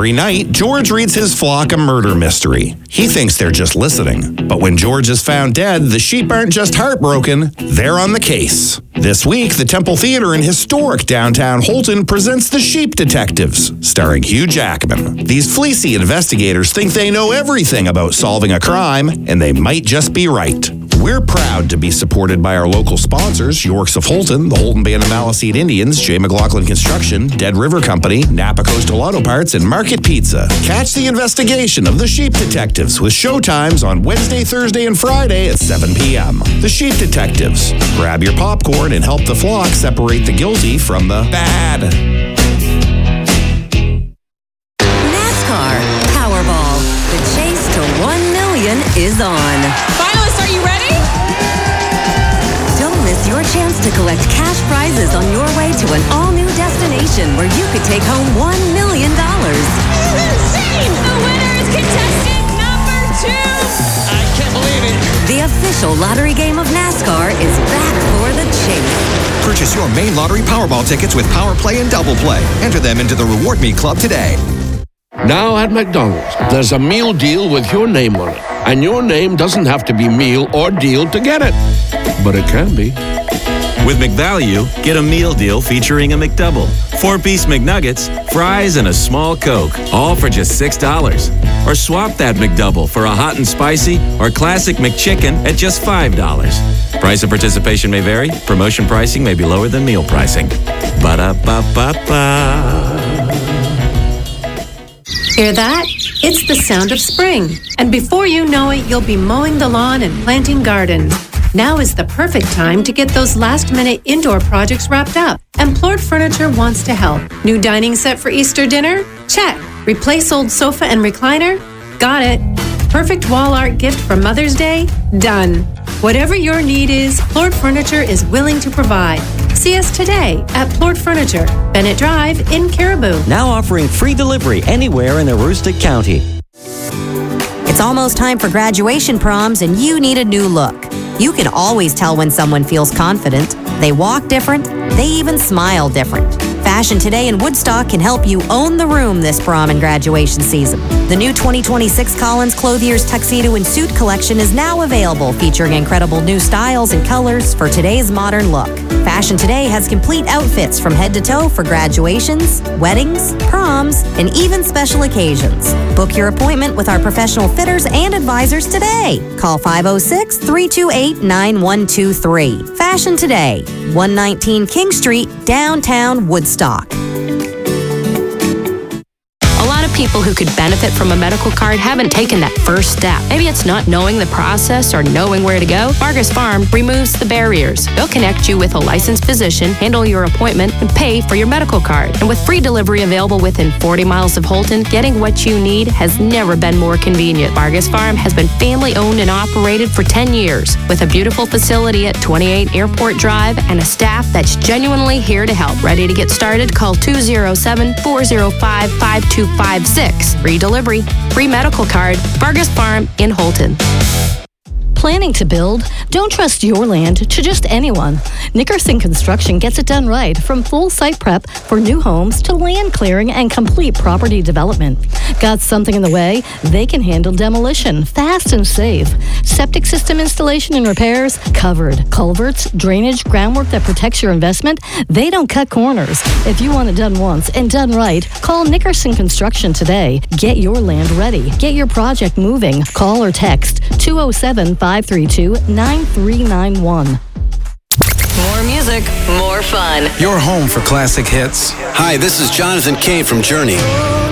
Every night, George reads his flock a murder mystery. He thinks they're just listening. But when George is found dead, the sheep aren't just heartbroken, they're on the case. This week, the Temple Theater in historic downtown Houlton presents The Sheep Detectives, starring Hugh Jackman. These fleecy investigators think they know everything about solving a crime, and they might just be right. We're proud to be supported by our local sponsors, Yorks of Houlton, the Houlton Band of Maliseet Indians, J. McLaughlin Construction, Dead River Company, Napa Coastal Auto Parts, and Market Pizza. Catch the investigation of The Sheep Detectives with showtimes on Wednesday, Thursday, and Friday at 7 p.m. The Sheep Detectives. Grab your popcorn and help the flock separate the guilty from the bad. NASCAR Powerball. The chase to $1 million is on. Finalists, are you ready? Don't miss your chance to collect cash prizes on your way to an all-new destination where you could take home $1 million. This is insane! The winner is contestant number 2! I can't believe it! The official lottery game of NASCAR is back for the chase. Purchase your main lottery Powerball tickets with Power Play and Double Play. Enter them into the Reward Me Club today. Now at McDonald's, there's a meal deal with your name on it. And your name doesn't have to be meal or deal to get it. But it can be. With McValue, get a meal deal featuring a McDouble, 4-piece McNuggets, fries, and a small Coke, all for just $6. Or swap that McDouble for a hot and spicy or classic McChicken at just $5. Price of participation may vary. Promotion pricing may be lower than meal pricing. Ba-da-ba-ba-ba. Hear that? It's the sound of spring. And before you know it, you'll be mowing the lawn and planting gardens. Now is the perfect time to get those last-minute indoor projects wrapped up. And Plord Furniture wants to help. New dining set for Easter dinner? Check. Replace old sofa and recliner? Got it. Perfect wall art gift for Mother's Day? Done. Whatever your need is, Plord Furniture is willing to provide. See us today at Plord Furniture, Bennett Drive in Caribou. Now offering free delivery anywhere in Aroostook County. It's almost time for graduation proms and you need a new look. You can always tell when someone feels confident. They walk different. They even smile different. Fashion Today in Woodstock can help you own the room this prom and graduation season. The new 2026 Collins Clothier's Tuxedo and Suit collection is now available, featuring incredible new styles and colors for today's modern look. Fashion Today has complete outfits from head to toe for graduations, weddings, proms, and even special occasions. Book your appointment with our professional fitters and advisors today. Call 506-328-9123. Fashion Today, 119 King Street, downtown Woodstock. A lot of people who could benefit from a medical card haven't taken that first step. Maybe it's not knowing the process or knowing where to go. Vargas Farm removes the barriers. They'll connect you with a licensed physician, handle your appointment, and pay for your medical card. And with free delivery available within 40 miles of Houlton, getting what you need has never been more convenient. Vargas Farm has been family owned and operated for 10 years with a beautiful facility at 28 Airport Drive and a staff that's genuinely here to help. Ready to get started? Call 207-405-5256. Free delivery, free medical card, Vargas Farm in Houlton. Planning to build? Don't trust your land to just anyone. Nickerson Construction gets it done right, from full site prep for new homes to land clearing and complete property development. Got something in the way? They can handle demolition fast and safe. Septic system installation and repairs? Covered. Culverts, drainage, groundwork that protects your investment? They don't cut corners. If you want it done once and done right, call Nickerson Construction today. Get your land ready. Get your project moving. Call or text 207-532-9391. More music, more fun. Your home for classic hits. Hi, this is Jonathan Cain from Journey.